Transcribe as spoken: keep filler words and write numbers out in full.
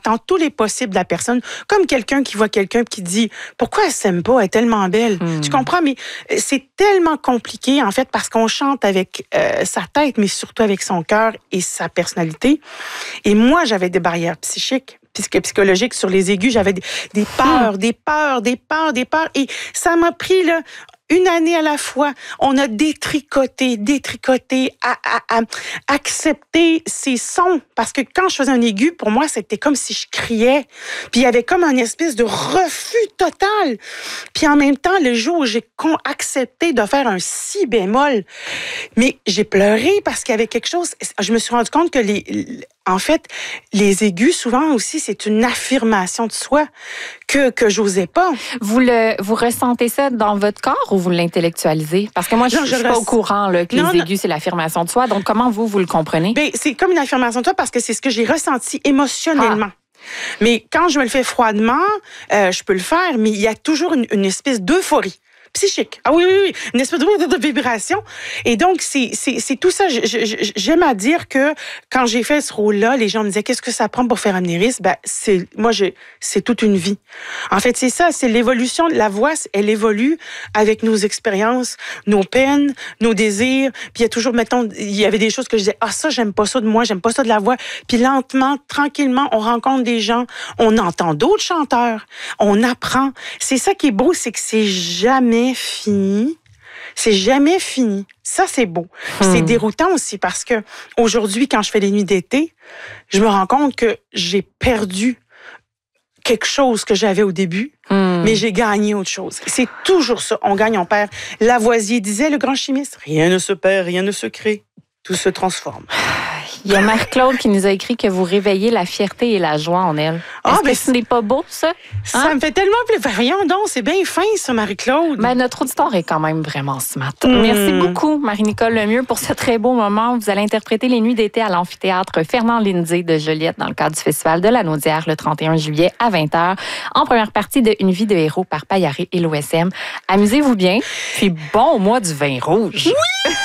j'entends tous les possibles de la personne, comme quelqu'un qui voit quelqu'un qui dit « Pourquoi elle s'aime pas? Elle est tellement belle. Hmm. » Tu comprends? Mais c'est tellement compliqué, en fait, parce qu'on chante avec euh, sa tête, mais surtout avec son cœur et sa personnalité. Et moi, j'avais des barrières psychiques, psychologiques sur les aigus. J'avais des, des peurs, hmm. des peurs, des peurs, des peurs. Et ça m'a pris, là, une année à la fois, on a détricoté, détricoté, à, à, à accepter ces sons. Parce que quand je faisais un aigu, pour moi, c'était comme si je criais. Puis il y avait comme un espèce de refus total. Puis en même temps, le jour où j'ai accepté de faire un si bémol, mais j'ai pleuré parce qu'il y avait quelque chose. Je me suis rendu compte que les... En fait, les aigus, souvent aussi, c'est une affirmation de soi que, que j'osais pas. Vous le, vous ressentez ça dans votre corps ou vous l'intellectualisez? Parce que moi, je ne suis pas au courant là, que non, les aigus, non. c'est l'affirmation de soi. Donc, comment vous, vous le comprenez? Bien, c'est comme une affirmation de soi parce que c'est ce que j'ai ressenti émotionnellement. Ah. Mais quand je me le fais froidement, euh, je peux le faire, mais il y a toujours une, une espèce d'euphorie. Psychique. Ah oui, oui, oui. Une espèce de, de vibration. Et donc, c'est, c'est, c'est tout ça. Je, je, j'aime à dire que quand j'ai fait ce rôle-là, les gens me disaient, qu'est-ce que ça prend pour faire un Amnéris? Ben, c'est, moi, je, c'est toute une vie. En fait, c'est ça. C'est l'évolution. La voix, elle évolue avec nos expériences, nos peines, nos désirs. Puis il y a toujours, mettons, il y avait des choses que je disais, ah, ça, j'aime pas ça de moi, j'aime pas ça de la voix. Puis lentement, tranquillement, on rencontre des gens, on entend d'autres chanteurs, on apprend. C'est ça qui est beau, c'est que c'est jamais fini. C'est jamais fini. Ça, c'est beau. Hmm. C'est déroutant aussi parce que aujourd'hui, quand je fais les nuits d'été, je me rends compte que j'ai perdu quelque chose que j'avais au début, hmm. mais j'ai gagné autre chose. C'est toujours ça. On gagne, on perd. Lavoisier disait, le grand chimiste, rien ne se perd, rien ne se crée. Tout se transforme. Il y a Marie-Claude qui nous a écrit que vous réveillez la fierté et la joie en elle. Ah, Est-ce ben que ce n'est pas beau, ça? Hein? Ça me fait tellement plaisir. Voyons donc, c'est bien fin, ça, Marie-Claude. Ben, notre auditoire est quand même vraiment smart. Mm. Merci beaucoup, Marie-Nicole Lemieux, pour ce très beau moment. Vous allez interpréter les Nuits d'été à l'amphithéâtre Fernand Lindsay de Joliette dans le cadre du Festival de la Naudière le trente et un juillet à vingt heures, en première partie de Une vie de héros par Payaré et l'O S M. Amusez-vous bien, puis bon mois du vin rouge. Oui!